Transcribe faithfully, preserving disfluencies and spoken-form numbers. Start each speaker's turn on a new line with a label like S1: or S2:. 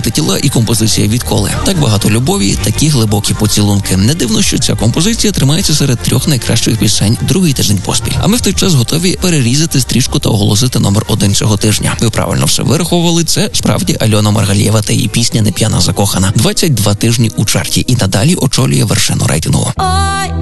S1: антитіла і композиція «Відколи». Так багато любові, такі глибокі поцілунки. Не дивно, що ця композиція тримається серед трьох найкращих пісень другий тиждень поспіль. А ми в той час готові перерізати стрічку та оголосити номер один цього тижня. Ви правильно все вираховували. Це справді Альона Маргалієва та її пісня «Не п'яна закохана». двадцять два тижні у чарті і надалі очолює вершину рейтингу.